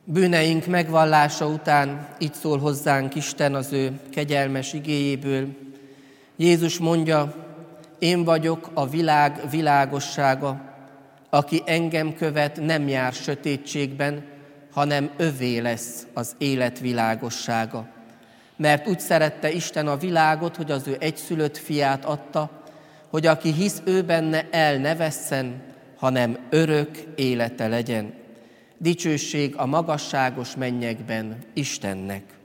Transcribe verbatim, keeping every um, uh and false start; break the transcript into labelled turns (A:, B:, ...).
A: Bűneink megvallása után így szól hozzánk Isten az ő kegyelmes igéjéből. Jézus mondja, én vagyok a világ világossága, aki engem követ, nem jár sötétségben, hanem övé lesz az élet világossága. Mert úgy szerette Isten a világot, hogy az ő egyszülött fiát adta, hogy aki hisz ő benne, el ne vesszen, hanem örök élete legyen. Dicsőség a magasságos mennyekben Istennek.